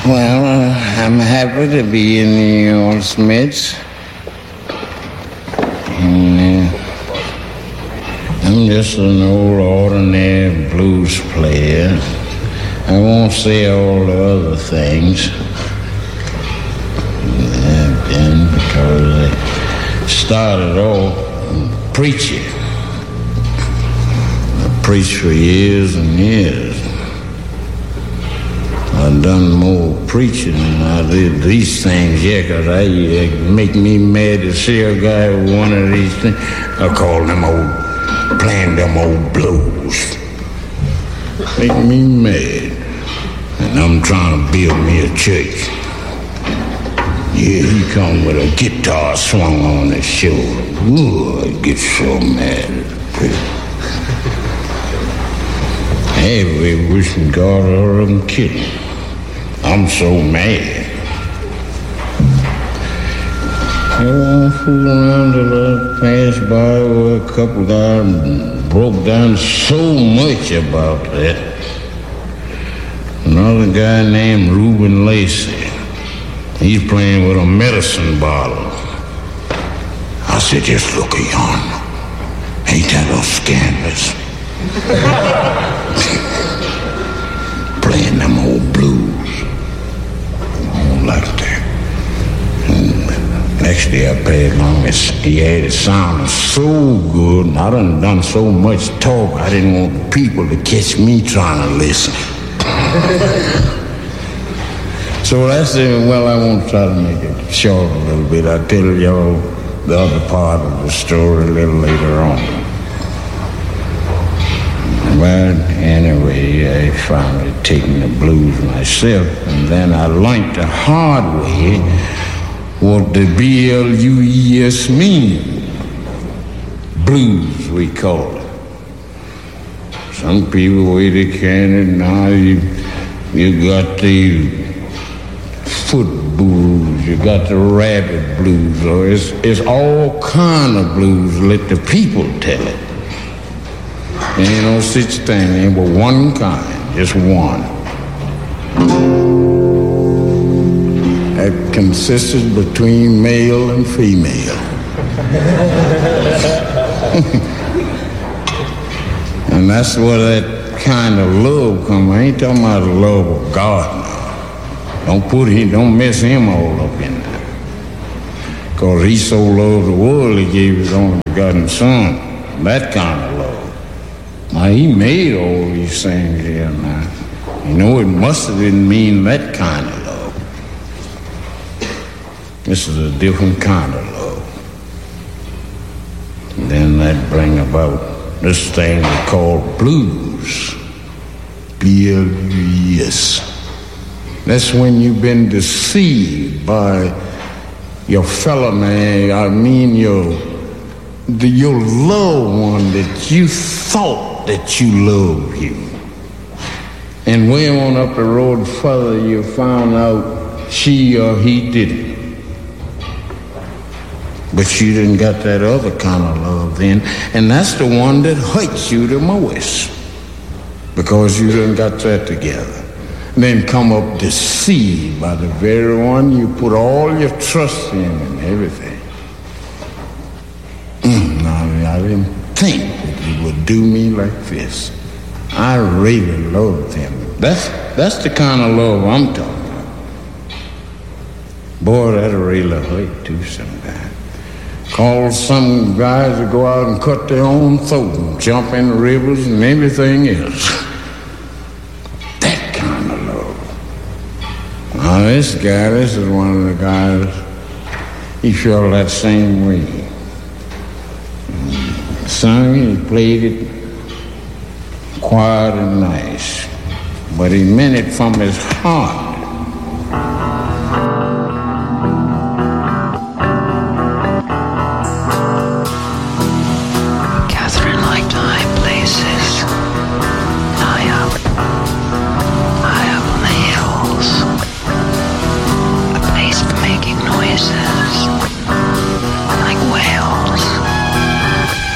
Well, I'm happy to be in the old Smiths. And, I'm just an old ordinary blues player. I won't say all the other things. And because I started off preaching. I preached for years and years. I've done more preaching than I did these things, yeah, because it make me mad to see a guy with one of these things. I call them playing them old blues. Make me mad. And I'm trying to build me a church. Yeah, he come with a guitar swung on his shoulder. Ooh, I get so mad at it. Hey, we wishing God all of them kidding. I'm so mad. I fool around till I passed by where a couple guys broke down so much about that. Another guy named Reuben Lacey. He's playing with a medicine bottle. I said, just look at yonder. Ain't that a scandalous? Playing them old blues. I don't like that. Next day I played along. He had it sounding so good, and I done so much talk, I didn't want people to catch me trying to listen. So that's it. Well, I won't try to make it short a little bit. I'll tell y'all the other part of the story a little later on. But anyway, I finally taken the blues myself, and then I learned the hard way what the B-L-U-E-S mean. Blues, we call it. Some people way they can it now. You got the foot blues, you got the rabbit blues, or it's all kind of blues. Let the people tell it. There ain't no such thing, there ain't but one kind, just one. That consists between male and female. And that's where that kind of love comes. I ain't talking about the love of God now. Don't mess him all up in there. Because he so loved the world, he gave his only begotten son. That kind of love. Now, he made all these things here now. You know, it must have didn't mean that kind of love. This is a different kind of love. And then that bring about this thing we call blues. B-L-U-E-S. That's when you've been deceived by your fellow man, I mean your loved one that you thought that you loved you. And way on up the road further, you found out she or he didn't. But you didn't got that other kind of love then. And that's the one that hurts you the most. Because you didn't got that together. And then come up deceived by the very one you put all your trust in and everything. I didn't think that he would do me like this. I really loved him. That's the kind of love I'm talking about. Boy, that'll really hurt too sometimes. Call some guys to go out and cut their own throat and jump in the rivers and everything else. That kind of love. Now this is one of the guys, he felt that same way. Sung, he played it quiet and nice, but he meant it from his heart.